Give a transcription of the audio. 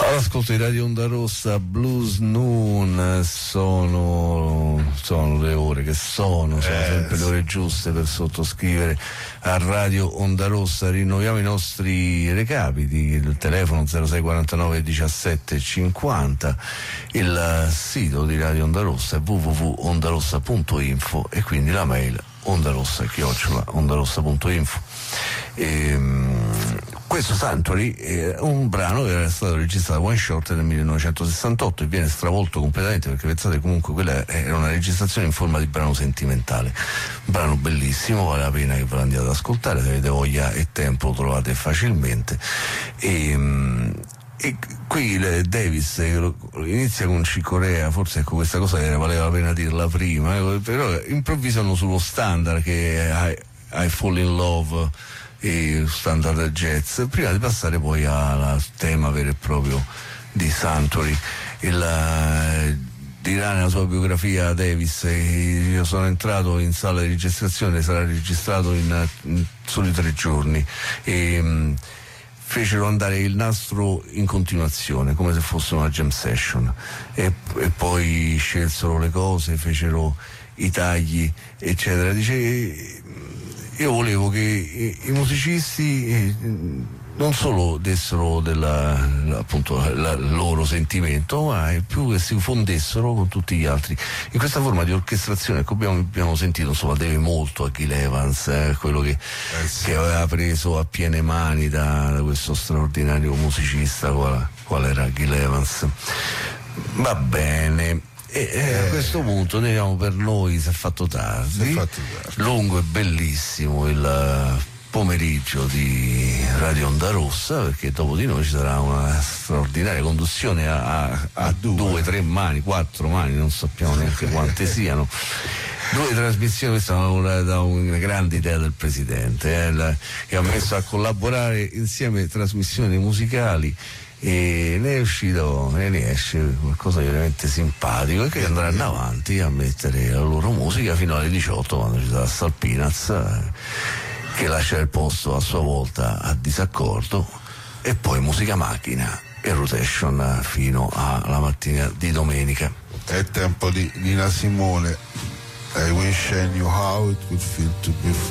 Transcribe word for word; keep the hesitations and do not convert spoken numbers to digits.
All'ascolto di Radio Onda Rossa, Blues Noon, sono, sono le ore che sono, sono eh, sempre le ore giuste per sottoscrivere a Radio Onda Rossa. Rinnoviamo i nostri recapiti, il telefono zero sei quarantanove diciassette cinquanta, il sito di Radio Onda Rossa è w w w punto ondarossa punto info e quindi la mail ondarossa chiocciola ondarossa punto info. E, questo Sanctuary è un brano che era stato registrato one shot nel millenovecentosessantotto e viene stravolto completamente, perché pensate, comunque quella era una registrazione in forma di brano sentimentale, un brano bellissimo, vale la pena che ve lo andiate ad ascoltare, se avete voglia e tempo lo trovate facilmente. E, e qui Davis inizia con Chick Corea, forse ecco questa cosa che valeva la pena dirla prima, però improvvisano sullo standard che è I, I Fall in Love e standard jazz, prima di passare poi al tema vero e proprio di Sanctuary. Il, dirà nella sua biografia Davis: io sono entrato in sala di registrazione, sarà registrato in, in soli tre giorni e mh, fecero andare il nastro in continuazione come se fosse una jam session e, e poi scelsero le cose, fecero i tagli eccetera. Dice: io volevo che i, i musicisti non solo dessero della, appunto la, il loro sentimento, ma più che si fondessero con tutti gli altri. In questa forma di orchestrazione, ecco, abbiamo, abbiamo sentito, insomma, deve molto a Gil Evans, eh, quello che, eh sì. che aveva preso a piene mani da, da questo straordinario musicista qual, qual era Gil Evans. Va bene. E eh, a questo punto diciamo, per noi si è fatto tardi, si è fatto tardi. Lungo e bellissimo il pomeriggio di Radio Onda Rossa, perché dopo di noi ci sarà una straordinaria conduzione a, a, a due, due, tre mani, quattro mani, non sappiamo neanche quante siano. Due trasmissioni, questa è una, da una grande idea del Presidente, eh, la, che ha messo a collaborare insieme trasmissioni musicali, e ne è uscito, ne esce qualcosa di veramente simpatico e che andranno avanti a mettere la loro musica fino alle diciotto, quando ci sarà Sal Peanuts, eh, che lascia il posto a sua volta a Disaccordo, e poi Musica Macchina e Rotation fino alla mattina di domenica. È tempo di Nina Simone. I wish I knew how it would feel to be free.